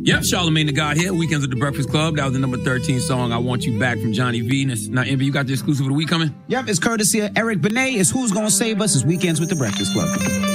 Yep, Charlamagne the God here. Weekends at the Breakfast Club. That was the number 13 song, I Want You Back, from Johnny V. Now, Envy, you got the exclusive of the week coming? Yep, it's courtesy of Eric Benet. It's Who's Gonna Save Us. It's Weekends with the Breakfast Club.